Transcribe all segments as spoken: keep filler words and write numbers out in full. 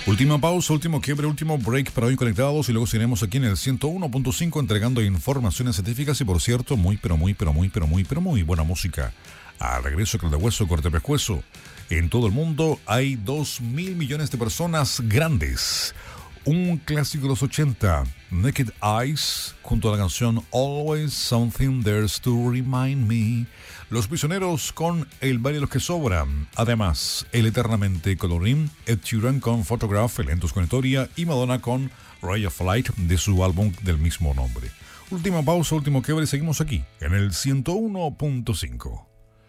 Última pausa, último quiebre, último break para hoy conectados y luego seguiremos aquí en el ciento uno punto cinco entregando informaciones científicas y por cierto, muy pero muy pero muy pero muy pero muy buena música. Al regreso con el de hueso, corte pescuezo. En todo el mundo hay dos mil millones de personas grandes. Un clásico de los ochenta, Naked Eyes, junto a la canción Always Something There's to Remind Me. Los Prisioneros con El baile de los que sobran. Además, el eternamente colorín, Ed Sheeran con Photograph, Lentos con Historia y Madonna con Ray of Light de su álbum del mismo nombre. Última pausa, último quiebre, seguimos aquí en el ciento uno punto cinco.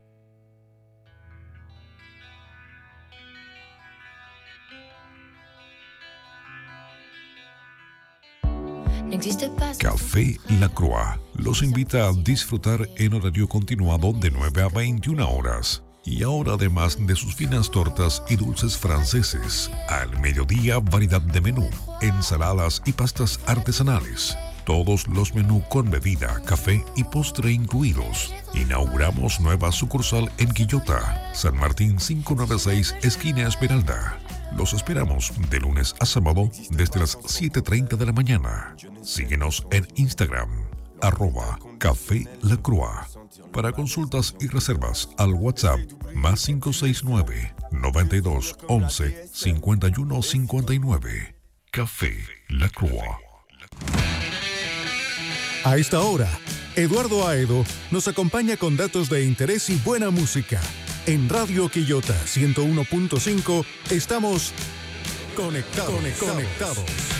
Café La Croix los invita a disfrutar en horario continuado de nueve a veintiuna horas. Y ahora, además de sus finas tortas y dulces franceses, al mediodía variedad de menú, ensaladas y pastas artesanales. Todos los menús con bebida, café y postre incluidos. Inauguramos nueva sucursal en Quillota, San Martín quinientos noventa y seis, esquina Esmeralda. Los esperamos de lunes a sábado desde las siete y treinta de la mañana. Síguenos en Instagram, arroba Café La Croix. Para consultas y reservas al WhatsApp más cinco seis nueve, noventa y dos, once, cincuenta y uno cincuenta y nueve. Café La Croix. A esta hora, Eduardo Aedo nos acompaña con datos de interés y buena música. En Radio Quillota ciento uno punto cinco estamos conectados. conectados. conectados.